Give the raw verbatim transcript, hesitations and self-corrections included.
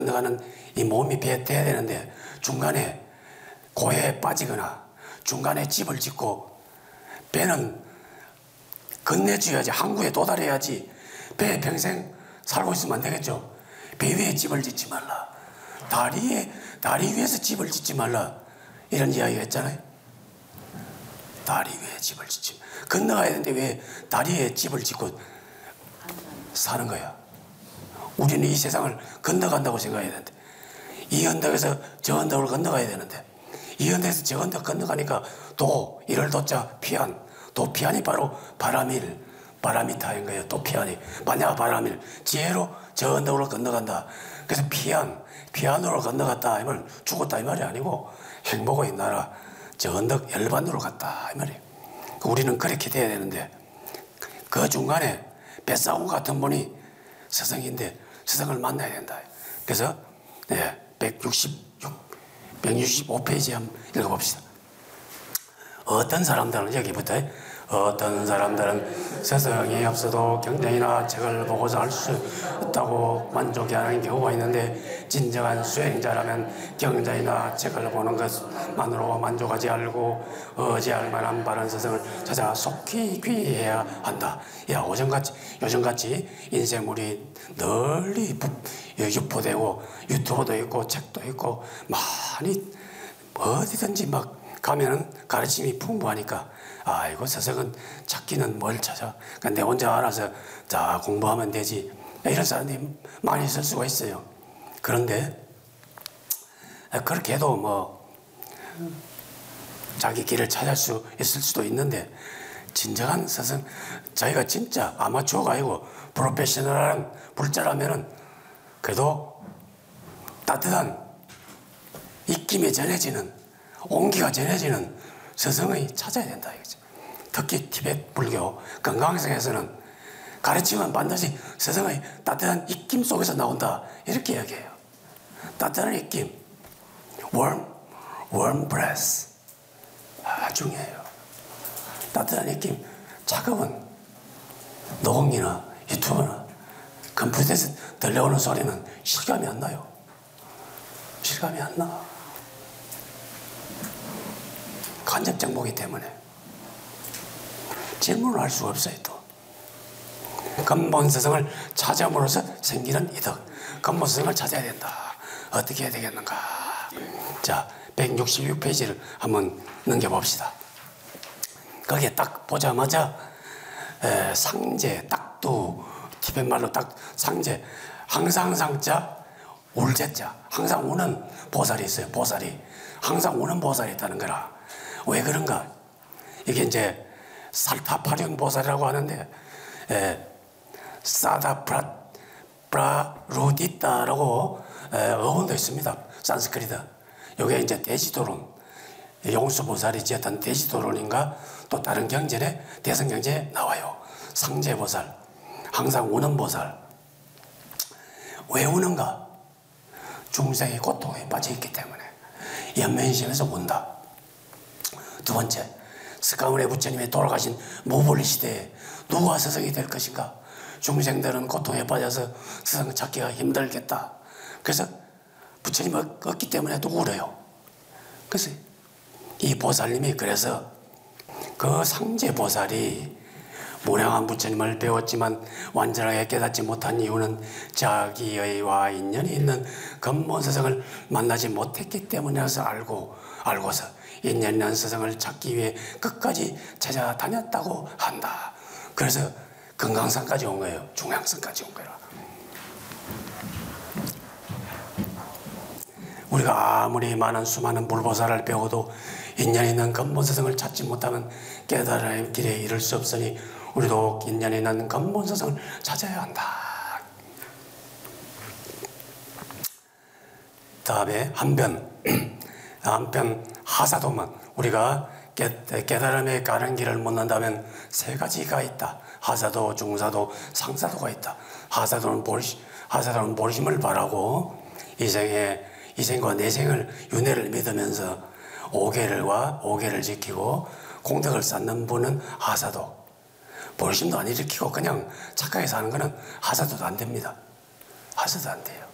건너가는 이 몸이 배에 돼야 되는데 중간에 고해에 빠지거나 중간에 집을 짓고 배는 건네줘야지 항구에 도달해야지 배에 평생 살고 있으면 안 되겠죠. 배 위에 집을 짓지 말라. 다리에, 다리 위에서 집을 짓지 말라. 이런 이야기가 있잖아요. 다리 위에 집을 짓지. 건너가야 되는데 왜 다리에 집을 짓고 사는 거야. 우리는 이 세상을 건너간다고 생각해야 되는데 이 언덕에서 저 언덕을 건너가야 되는데 이 언덕에서 저 언덕 건너가니까 도, 이를 도자 피안, 도피안이 바로 바람일, 바람이 타인 거예요. 도피안이 만약 바람일, 지혜로 저 언덕으로 건너간다. 그래서 피안, 피안으로 건너갔다 하면 죽었다 이 말이 아니고 행복의 나라 저 언덕 열반으로 갔다 이 말이에요. 우리는 그렇게 돼야 되는데 그 중간에 뱃사공 같은 분이 스승인데 스승을 만나야 된다. 그래서 네, 백육십육, 백육십오 페이지 한번 읽어봅시다. 어떤 사람들은 여기부터 어떤 사람들은 스승이 없어도 경전이나 책을 보고서 알 수 없다고 만족해하는 경우가 있는데 진정한 수행자라면 경전이나 책을 보는 것만으로 만족하지 않고 의지할 만한 바른 스승을 찾아 속히 귀해야 한다. 야, 오전같이, 요즘같이 인생물이 널리 유포되고 유튜브도 있고 책도 있고 많이 어디든지 막 가면은 가르침이 풍부하니까 아이고 스승은 찾기는 뭘 찾아. 그러니까 내 혼자 알아서 자 공부하면 되지. 이런 사람들이 많이 있을 수가 있어요. 그런데 그렇게 해도 뭐 자기 길을 찾을 수 있을 수도 있는데 진정한 스승, 자기가 진짜 아마추어가 아니고 프로페셔널한 불자라면은 그래도 따뜻한 입김에 전해지는 온기가 전해지는 스승을 찾아야 된다 이거죠. 특히 티베트 불교 건강성에서는 가르치면 반드시 스승의 따뜻한 입김 속에서 나온다 이렇게 이야기해요. 따뜻한 입김, warm, warm breath 아 중요해요. 따뜻한 입김, 차가운 녹음기나 유튜브나 컴퓨터에서 들려오는 소리는 실감이 안 나요. 실감이 안 나. 간접 정보이기 때문에 질문을 할 수가 없어요. 또 근본 스승을 찾아옴으로써 생기는 이득, 근본 스승을 찾아야 된다. 어떻게 해야 되겠는가. 자, 백육십육 페이지를 한번 넘겨봅시다. 거기에 딱 보자마자 에, 상제, 딱두, 티베트 말로 딱 상제, 항상 상자, 울제자, 항상 우는 보살이 있어요. 보살이 항상 우는 보살이 있다는 거라. 왜 그런가? 이게 이제 살타파륜 보살이라고 하는데 에, 사다프라 프라루디타라고 어원도 있습니다. 산스크리트. 이게 이제 대지도론, 용수보살이 지었던 대지도론인가 또 다른 경전에 대성경전에 나와요. 상제보살, 항상 우는 보살. 왜 우는가? 중생의 고통에 빠져있기 때문에 연면심에서 운다. 두 번째, 스가모니 부처님이 돌아가신 무불리 시대에 누가 스승이 될 것인가? 중생들은 고통에 빠져서 스승 찾기가 힘들겠다. 그래서 부처님 없기 때문에 또 울어요. 그래서 이 보살님이 그래서 그 상제 보살이 무량한 부처님을 배웠지만 완전하게 깨닫지 못한 이유는 자기의와 인연이 있는 근본 스승을 만나지 못했기 때문이라서 알고 알고서 인연 있는 스승을 찾기 위해 끝까지 찾아다녔다고 한다. 그래서 금강산까지 온 거예요. 중앙산까지 온 거라. 우리가 아무리 많은 수많은 불보살을 배워도 인연 있는 근본 스승을 찾지 못하면 깨달음의 길에 이를 수 없으니 우리도 인연 있는 근본 스승을 찾아야 한다. 다음에 한편 한편 하사도만 우리가 깨달음에 가는 길을 묻는다면 세 가지가 있다. 하사도, 중사도, 상사도가 있다. 하사도는 보리, 하사도는 보리심을 바라고 이생에 이생과 내생을 윤회를 믿으면서 오계를과 오계를 지키고 공덕을 쌓는 분은 하사도. 보리심도 안 일으키고 그냥 착하게 사는 것은 하사도도 안 됩니다. 하사도 안 돼요.